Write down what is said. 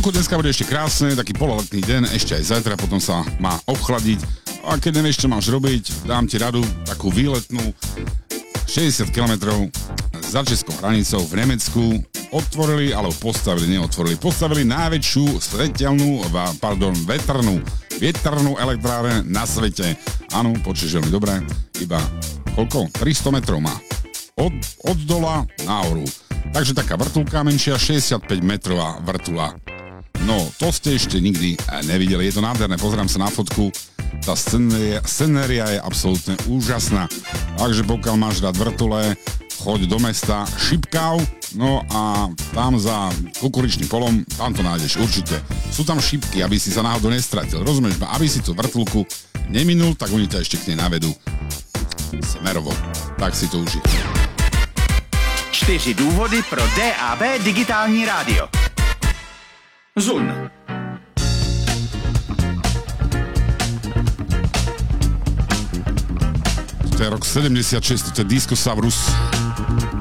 vonku dneska bude ešte krásne, taký pololetný deň, ešte aj zajtra, potom sa má ochladiť. A keď nevieš, čo máš robiť, dám ti radu, takú výletnú 60 km za českou hranicou v Nemecku postavili najväčšiu vetrnú elektráreň na svete. Áno, počuješ veľmi dobre, iba koľko? 300 metrov má. Od dola nahoru. Takže taká vrtulka menšia, 65 metrová vrtula. No, to ste ešte nikdy nevideli. Je to nádherné, pozerám sa na fotku. Tá scenéria je absolútne úžasná. Takže pokiaľ máš rád vrtule, choď do mesta Šipkau, no a tam za kukuričným polom, tam to nájdeš určite. Sú tam šipky, aby si sa náhodou nestratil. Rozumieš ma? Aby si tú vrtulku neminul, tak oni ťa ešte k nej navedú smerovo. Tak si to uži. 4 důvody pro DAB digitální rádio. Zun. To je rok 76, to je Discosaurus.